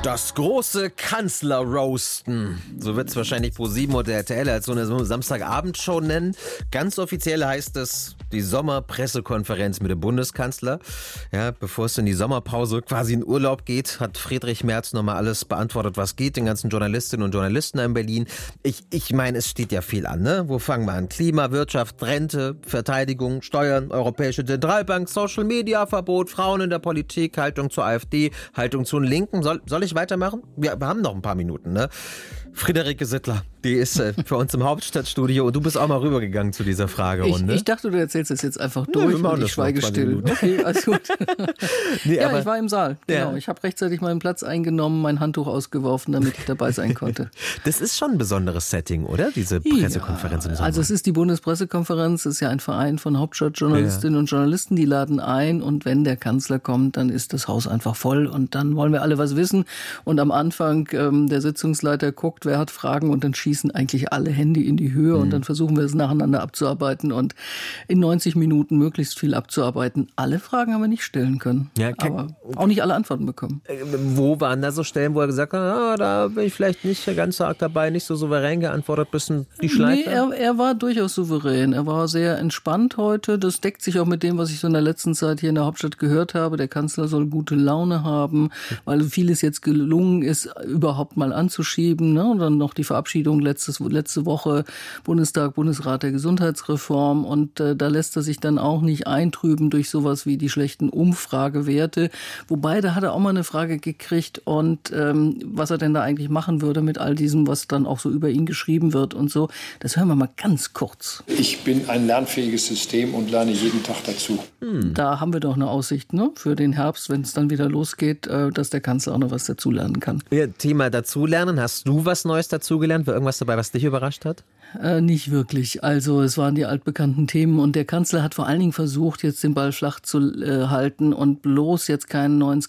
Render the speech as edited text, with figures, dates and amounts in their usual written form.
Das große Kanzler-Roasten. So wird es wahrscheinlich ProSieben oder RTL als so eine Samstagabendshow nennen. Ganz offiziell heißt es die Sommerpressekonferenz mit dem Bundeskanzler. Ja, bevor es in die Sommerpause quasi in Urlaub geht, hat Friedrich Merz nochmal alles beantwortet, was geht, den ganzen Journalistinnen und Journalisten in Berlin. Ich meine, es steht ja viel an, ne? Wo fangen wir an? Klima, Wirtschaft, Rente, Verteidigung, Steuern, Europäische Zentralbank, Social-Media-Verbot, Frauen in der Politik, Haltung zur AfD, Haltung zu den Linken. Soll ich weitermachen? Wir haben noch ein paar Minuten, ne? Friederike Sittler, die ist für uns im Hauptstadtstudio und du bist auch mal rübergegangen zu dieser Fragerunde. Ich dachte, du erzählst das jetzt einfach durch und ich schweige still. Okay, alles gut. Nee, ja, aber, ich war im Saal, genau. Ja. Ich habe rechtzeitig meinen Platz eingenommen, mein Handtuch ausgeworfen, damit ich dabei sein konnte. Das ist schon ein besonderes Setting, oder? Diese Pressekonferenz im Sommer. Also es ist die Bundespressekonferenz, es ist ja ein Verein von Hauptstadtjournalistinnen und Journalisten, die laden ein und wenn der Kanzler kommt, dann ist das Haus einfach voll und dann wollen wir alle was wissen und am Anfang der Sitzungsleiter guckt, wer hat Fragen und dann schießen eigentlich alle Hände in die Höhe und dann versuchen wir es nacheinander abzuarbeiten und in 90 Minuten möglichst viel abzuarbeiten. Alle Fragen haben wir nicht stellen können, aber auch nicht alle Antworten bekommen. Wo waren da so Stellen, wo er gesagt hat, da bin ich vielleicht nicht ganz so arg dabei, nicht so souverän geantwortet, bisschen die Schleife? Nee, er war durchaus souverän. Er war sehr entspannt heute. Das deckt sich auch mit dem, was ich so in der letzten Zeit hier in der Hauptstadt gehört habe. Der Kanzler soll gute Laune haben, weil vieles jetzt gelungen ist, überhaupt mal anzuschieben. Ne? Und dann noch die Verabschiedung letzte Woche, Bundestag, Bundesrat der Gesundheitsreform. Und da lässt er sich dann auch nicht eintrüben durch sowas wie die schlechten Umfragewerte. Wobei, da hat er auch mal eine Frage gekriegt und was er denn da eigentlich machen würde mit all diesem, was dann auch so über ihn geschrieben wird und so. Das hören wir mal ganz kurz. Ich bin ein lernfähiges System und lerne jeden Tag dazu. Da haben wir doch eine Aussicht, ne, für den Herbst, wenn es dann wieder losgeht, dass der Kanzler auch noch was dazulernen kann. Ja, Thema dazulernen. Hast du was Neues dazugelernen? War irgendwas dabei, was dich überrascht hat? Nicht wirklich. Also es waren die altbekannten Themen und der Kanzler hat vor allen Dingen versucht, jetzt den Ball flach zu halten und bloß jetzt keinen neuen